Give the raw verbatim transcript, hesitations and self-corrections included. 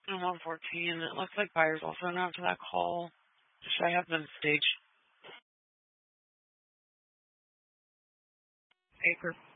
And one fourteen. It looks like buyers also went out to that call. Should I have them stage? Acre.